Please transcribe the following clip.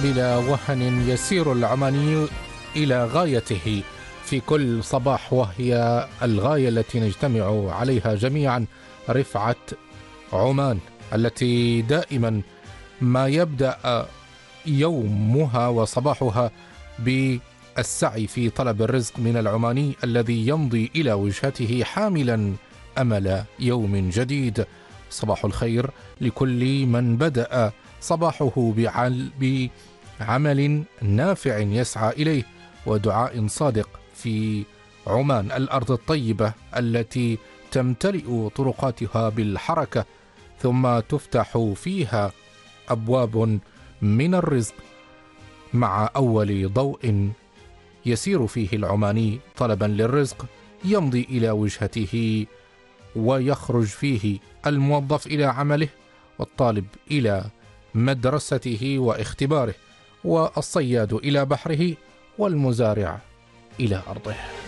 بلا وهن يسير العماني إلى غايته في كل صباح، وهي الغاية التي نجتمع عليها جميعا، رفعة عمان، التي دائما ما يبدأ يومها وصباحها بالسعي في طلب الرزق من العماني الذي يمضي إلى وجهته حاملا أمل يوم جديد. صباح الخير لكل من بدأ صباحه بعمل نافع يسعى إليه ودعاء صادق في عمان، الأرض الطيبة التي تمتلئ طرقاتها بالحركة ثم تفتح فيها أبواب من الرزق، مع أول ضوء يسير فيه العماني طلبا للرزق يمضي إلى وجهته، ويخرج فيه الموظف إلى عمله، والطالب إلى مدرسته واختباره، والصياد إلى بحره، والمزارع إلى أرضه.